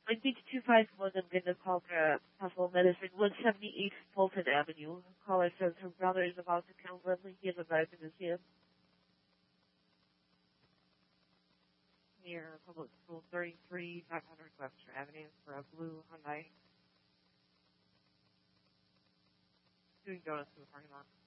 9225 Magandang Calca, Hospital Medicine, 178 Fulton Avenue. Caller says her brother is about to count Leslie. He has arrived in his hand near Public School 33, 500 Webster Avenue for a blue Hyundai. Doing donuts in the parking lot.